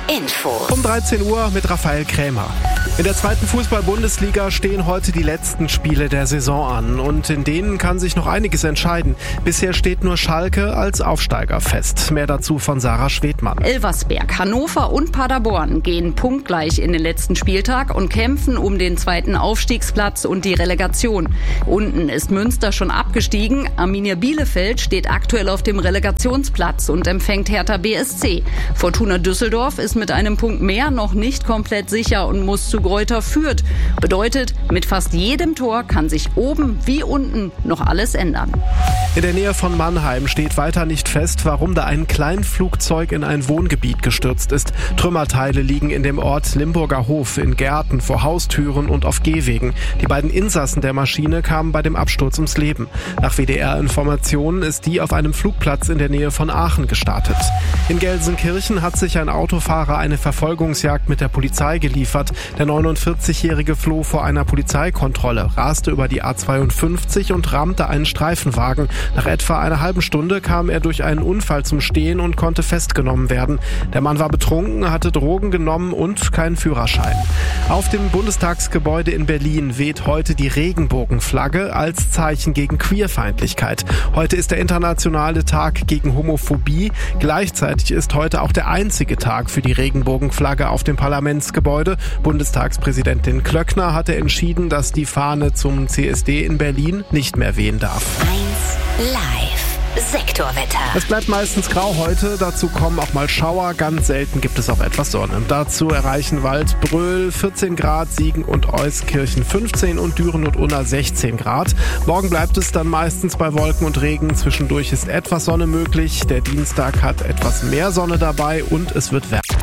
Info. Um 13 Uhr mit Raphael Krämer. In der zweiten Fußball-Bundesliga stehen heute die letzten Spiele der Saison an und in denen kann sich noch einiges entscheiden. Bisher steht nur Schalke als Aufsteiger fest. Mehr dazu von Sarah Schwedmann. Elversberg, Hannover und Paderborn gehen punktgleich in den letzten Spieltag und kämpfen um den zweiten Aufstiegsplatz und die Relegation. Unten ist Münster schon abgestiegen. Arminia Bielefeld steht aktuell auf dem Relegationsplatz und empfängt Hertha BSC. Fortuna Düsseldorf ist mit einem Punkt mehr noch nicht komplett sicher und muss zu Greuther Fürth. Bedeutet, mit fast jedem Tor kann sich oben wie unten noch alles ändern. In der Nähe von Mannheim steht weiter nicht fest, warum da ein Kleinflugzeug in ein Wohngebiet gestürzt ist. Trümmerteile liegen in dem Ort Limburger Hof, in Gärten, vor Haustüren und auf Gehwegen. Die beiden Insassen der Maschine kamen bei dem Absturz ums Leben. Nach WDR-Informationen ist die auf einem Flugplatz in der Nähe von Aachen gestartet. In Gelsenkirchen hat sich ein Autofahrer eine Verfolgungsjagd mit der Polizei geliefert. Der 49-Jährige floh vor einer Polizeikontrolle, raste über die A52 und rammte einen Streifenwagen. Nach etwa einer halben Stunde kam er durch einen Unfall zum Stehen und konnte festgenommen werden. Der Mann war betrunken, hatte Drogen genommen und keinen Führerschein. Auf dem Bundestagsgebäude in Berlin weht heute die Regenbogenflagge als Zeichen gegen Queerfeindlichkeit. Heute ist der internationale Tag gegen Homophobie. Gleichzeitig ist heute auch der einzige Tag für die Regenbogenflagge auf dem Parlamentsgebäude. Bundestagspräsidentin Klöckner hatte entschieden, dass die Fahne zum CSD in Berlin nicht mehr wehen darf. 1 Live. Sektorwetter. Es bleibt meistens grau heute, dazu kommen auch mal Schauer, ganz selten gibt es auch etwas Sonne. Dazu erreichen Waldbröl 14 Grad, Siegen und Euskirchen 15 und Düren und Unna 16 Grad. Morgen bleibt es dann meistens bei Wolken und Regen, zwischendurch ist etwas Sonne möglich. Der Dienstag hat etwas mehr Sonne dabei und es wird wärmer.